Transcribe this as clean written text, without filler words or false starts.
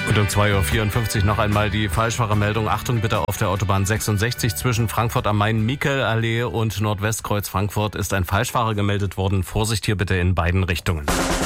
Und um 2.54 Uhr noch einmal die Falschfahrermeldung. Achtung bitte, auf der Autobahn 66 zwischen Frankfurt am Main, Michelallee und Nordwestkreuz Frankfurt ist ein Falschfahrer gemeldet worden. Vorsicht hier bitte in beiden Richtungen.